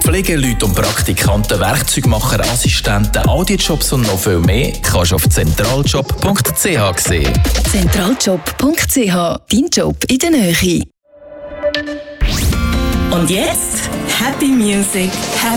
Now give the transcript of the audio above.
Pflegeleute und Praktikanten, Werkzeugmacher, Assistenten, all die Jobs und noch viel mehr kannst du auf zentraljob.ch sehen. Zentraljob.ch, dein Job in der Nähe. Und jetzt Happy Music, Happy